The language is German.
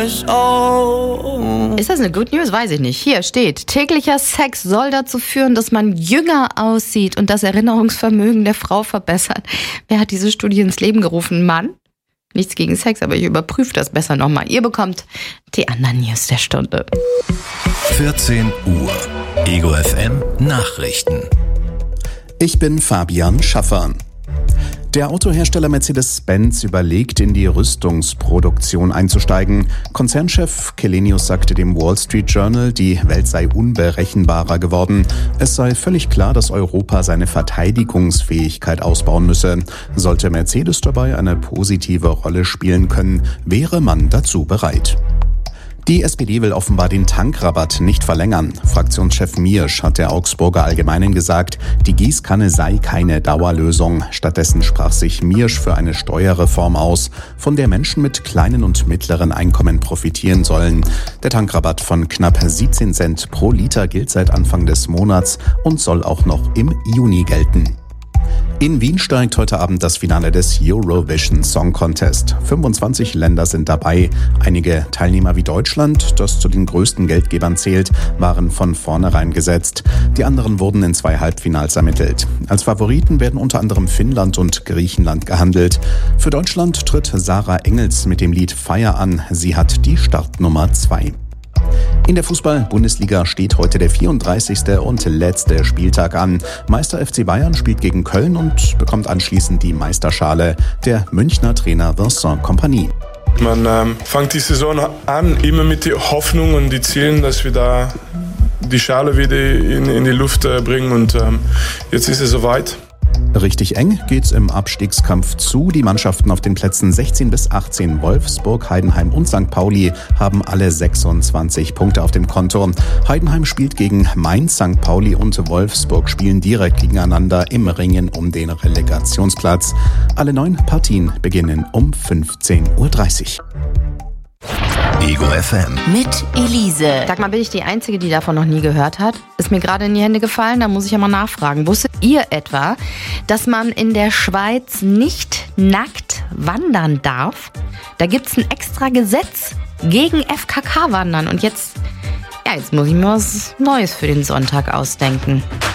Ist das eine Good News? Weiß ich nicht. Hier steht, täglicher Sex soll dazu führen, dass man jünger aussieht und das Erinnerungsvermögen der Frau verbessert. Wer hat diese Studie ins Leben gerufen? Mann? Nichts gegen Sex, aber ich überprüfe das besser nochmal. Ihr bekommt die anderen News der Stunde. 14 Uhr. Ego FM Nachrichten. Ich bin Fabian Schaffer. Der Autohersteller Mercedes-Benz überlegt, in die Rüstungsproduktion einzusteigen. Konzernchef Källenius sagte dem Wall Street Journal, die Welt sei unberechenbarer geworden. Es sei völlig klar, dass Europa seine Verteidigungsfähigkeit ausbauen müsse. Sollte Mercedes dabei eine positive Rolle spielen können, wäre man dazu bereit. Die SPD will offenbar den Tankrabatt nicht verlängern. Fraktionschef Miersch hat der Augsburger Allgemeinen gesagt, die Gießkanne sei keine Dauerlösung. Stattdessen sprach sich Miersch für eine Steuerreform aus, von der Menschen mit kleinen und mittleren Einkommen profitieren sollen. Der Tankrabatt von knapp 17 Cent pro Liter gilt seit Anfang des Monats und soll auch noch im Juni gelten. In Wien steigt heute Abend das Finale des Eurovision Song Contest. 25 Länder sind dabei. Einige Teilnehmer wie Deutschland, das zu den größten Geldgebern zählt, waren von vornherein gesetzt. Die anderen wurden in 2 Halbfinals ermittelt. Als Favoriten werden unter anderem Finnland und Griechenland gehandelt. Für Deutschland tritt Sarah Engels mit dem Lied Fire an. Sie hat die Startnummer 2. In der Fußball-Bundesliga steht heute der 34. und letzte Spieltag an. Meister FC Bayern spielt gegen Köln und bekommt anschließend die Meisterschale. Der Münchner Trainer Vincent Kompany. Man fängt die Saison an, immer mit der Hoffnung und die Zielen, dass wir da die Schale wieder in die Luft bringen. Und jetzt ist es soweit. Richtig eng geht's im Abstiegskampf zu. Die Mannschaften auf den Plätzen 16 bis 18, Wolfsburg, Heidenheim und St. Pauli, haben alle 26 Punkte auf dem Konto. Heidenheim spielt gegen Mainz, St. Pauli und Wolfsburg spielen direkt gegeneinander im Ringen um den Relegationsplatz. Alle 9 Partien beginnen um 15:30 Uhr. Ego FM. Mit Elise. Sag mal, bin ich die Einzige, die davon noch nie gehört hat? Ist mir gerade in die Hände gefallen, da muss ich ja mal nachfragen. Wusstet ihr etwa, dass man in der Schweiz nicht nackt wandern darf? Da gibt's ein extra Gesetz gegen FKK-Wandern. Und jetzt muss ich mir was Neues für den Sonntag ausdenken.